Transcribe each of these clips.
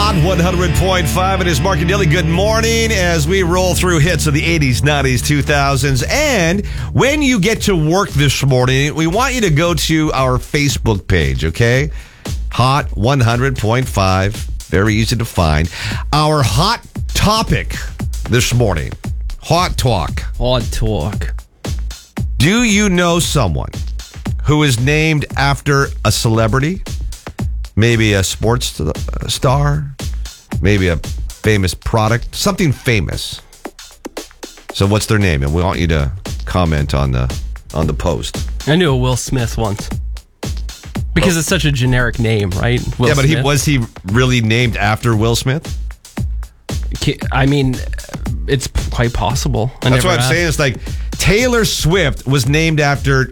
Hot 100.5. It is Mark and Dilly. Good morning as we roll through hits of the 80s, 90s, 2000s. And when you get to work this morning, we want you to go to our Facebook page, okay? Hot 100.5. Very easy to find. Our hot topic this morning. Hot talk. Hot talk. Do you know someone who is named after a celebrity? Maybe a sports star? Maybe a famous product? Something famous. So what's their name? And we want you to comment on the post. I knew a Will Smith once. Because it's such a generic name, right? Will but Smith. was he really named after Will Smith? I mean, it's quite possible. That's what I'm saying. It's like Taylor Swift was named after...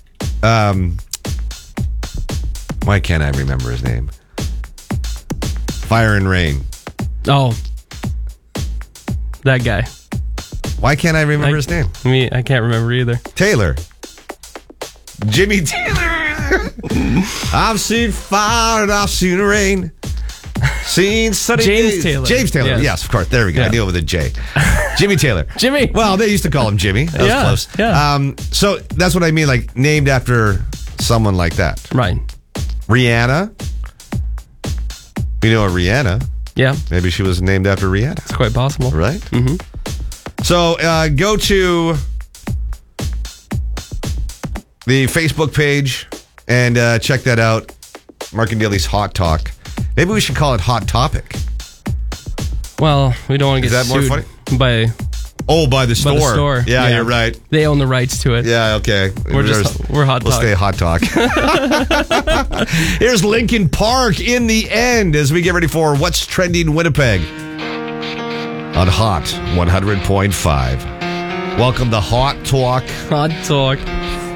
why can't I remember his name? Fire and Rain. Oh. That guy. Why can't I remember his name? I can't remember either. Taylor. Jimmy Taylor. I've seen fire and I've seen rain. Seen sunny James days. Taylor. James Taylor. Yes, of course. There we go. Yeah. I knew it with a J. Jimmy Taylor. Jimmy. Well, they used to call him Jimmy. That was close. Yeah. So that's what I mean, like named after someone like that. Right. Rihanna. We know a Rihanna. Yeah. Maybe she was named after Rihanna. It's quite possible. Right? Mm-hmm. So go to the Facebook page and check that out. Mark and Daly's Hot Talk. Maybe we should call it Hot Topic. Well, we don't want to get Is that more sued funny? by the store. the store. Yeah, you're right. They own the rights to it. Yeah, okay. We're Hot We'll Talk. stay Hot Talk. Here's Linkin Park in the end as we get ready for What's Trending Winnipeg on Hot 100.5. Welcome to Hot Talk. Hot Talk.